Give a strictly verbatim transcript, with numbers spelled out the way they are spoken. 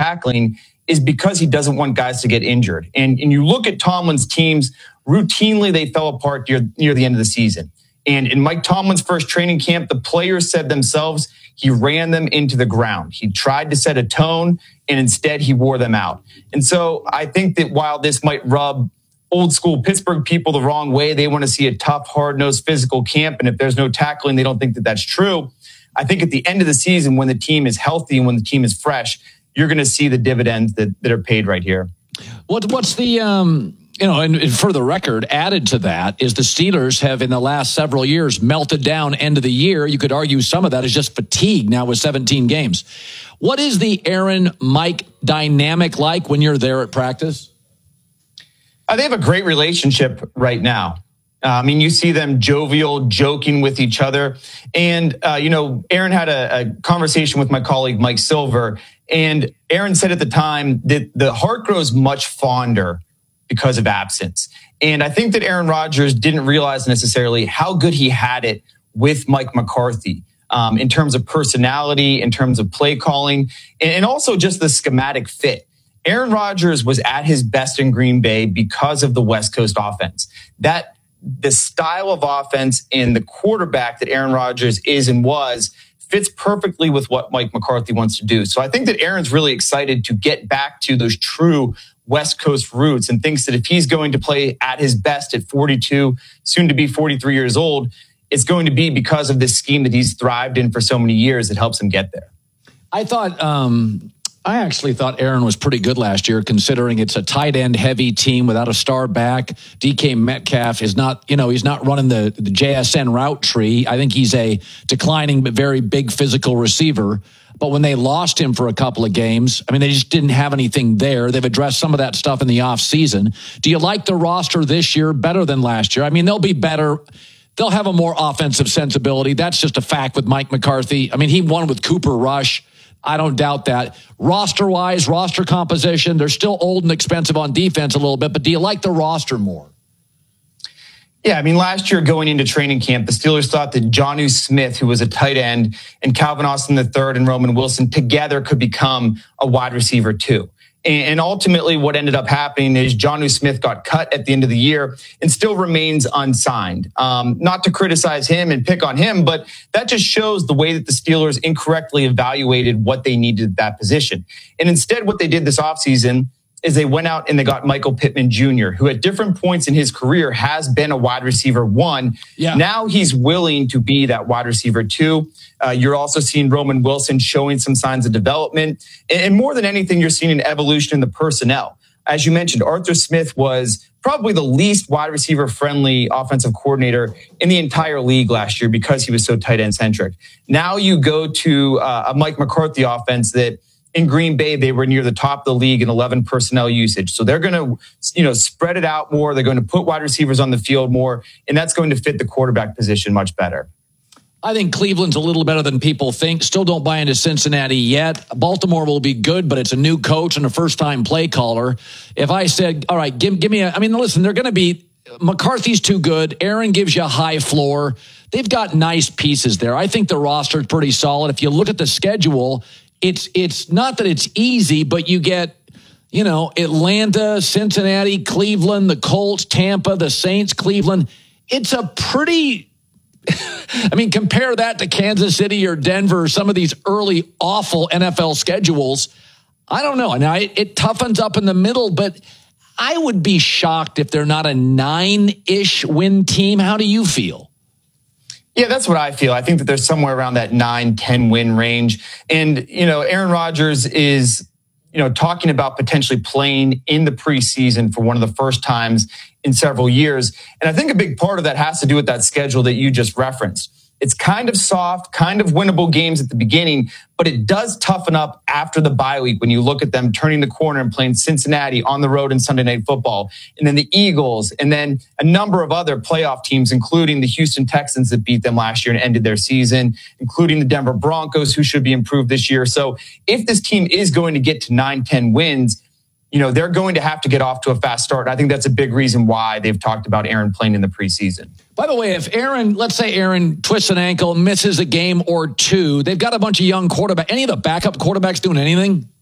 tackling is because he doesn't want guys to get injured. And, and you look at Tomlin's teams, routinely they fell apart near, near the end of the season. And in Mike Tomlin's first training camp, the players said themselves, he ran them into the ground. He tried to set a tone, and instead he wore them out. And so I think that while this might rub old school Pittsburgh people the wrong way, they want to see a tough, hard-nosed physical camp. And if there's no tackling, they don't think that that's true. I think at the end of the season, when the team is healthy and when the team is fresh, you're going to see the dividends that, that are paid right here. What, what's the... Um... You know, and for the record, added to that is the Steelers have in the last several years melted down end of the year. You could argue some of that is just fatigue now with seventeen games. What is the Aaron Mike dynamic like when you're there at practice? Uh, they have a great relationship right now. Uh, I mean, you see them jovial, joking with each other. And, uh, you know, Aaron had a, a conversation with my colleague, Mike Silver, and Aaron said at the time that the heart grows much fonder because of absence. And I think that Aaron Rodgers didn't realize necessarily how good he had it with Mike McCarthy um, in terms of personality, in terms of play calling, and also just the schematic fit. Aaron Rodgers was at his best in Green Bay because of the West Coast offense. That the style of offense and the quarterback that Aaron Rodgers is and was fits perfectly with what Mike McCarthy wants to do. So I think that Aaron's really excited to get back to those true West Coast roots and thinks that if he's going to play at his best at forty-two, soon to be forty-three years old, it's going to be because of this scheme that he's thrived in for so many years that helps him get there. I thought, um, I actually thought Aaron was pretty good last year, considering it's a tight end heavy team without a star back. D K Metcalf is not, you know, he's not running the, the J S N route tree. I think he's a declining but very big physical receiver. But when they lost him for a couple of games, I mean, they just didn't have anything there. They've addressed some of that stuff in the offseason. Do you like the roster this year better than last year? I mean, they'll be better. They'll have a more offensive sensibility. That's just a fact with Mike McCarthy. I mean, he won with Cooper Rush. I don't doubt that. Roster-wise, roster composition, they're still old and expensive on defense a little bit, but do you like the roster more? Yeah, I mean, last year going into training camp, the Steelers thought that Jonnu Smith, who was a tight end, and Calvin Austin the third and Roman Wilson together could become a wide receiver too. And ultimately what ended up happening is Jonnu Smith got cut at the end of the year and still remains unsigned. Um, not to criticize him and pick on him, but that just shows the way that the Steelers incorrectly evaluated what they needed at that position. And instead what they did this offseason is they went out and they got Michael Pittman Junior, who at different points in his career has been a wide receiver one. Yeah. Now he's willing to be that wide receiver two. Uh, you're also seeing Roman Wilson showing some signs of development. And, and more than anything, you're seeing an evolution in the personnel. As you mentioned, Arthur Smith was probably the least wide receiver friendly offensive coordinator in the entire league last year because he was so tight end centric. Now you go to uh, a Mike McCarthy offense that in Green Bay, they were near the top of the league in eleven personnel usage. So they're going to, you know, spread it out more. They're going to put wide receivers on the field more, and that's going to fit the quarterback position much better. I think Cleveland's a little better than people think. Still don't buy into Cincinnati yet. Baltimore will be good, but it's a new coach and a first-time play caller. If I said, all right, give, give me a, I mean, listen, they're going to be, McCarthy's too good. Aaron gives you a high floor. They've got nice pieces there. I think the roster's pretty solid. If you look at the schedule, It's it's not that it's easy, but you get, you know, Atlanta, Cincinnati, Cleveland, the Colts, Tampa, the Saints, Cleveland. It's a pretty, I mean, compare that to Kansas City or Denver, some of these early awful N F L schedules. I don't know. Now, it, it toughens up in the middle, but I would be shocked if they're not a nine-ish win team. How do you feel? Yeah, that's what I feel. I think that they're somewhere around that nine, ten win range. And, you know, Aaron Rodgers is, you know, talking about potentially playing in the preseason for one of the first times in several years. And I think a big part of that has to do with that schedule that you just referenced. It's kind of soft, kind of winnable games at the beginning, but it does toughen up after the bye week when you look at them turning the corner and playing Cincinnati on the road in Sunday Night Football, and then the Eagles, and then a number of other playoff teams, including the Houston Texans that beat them last year and ended their season, including the Denver Broncos, who should be improved this year. So if this team is going to get to nine, ten wins, you know, they're going to have to get off to a fast start. I think that's a big reason why they've talked about Aaron playing in the preseason. By the way, if Aaron, let's say Aaron twists an ankle, misses a game or two, they've got a bunch of young quarterbacks. Any of the backup quarterbacks doing anything?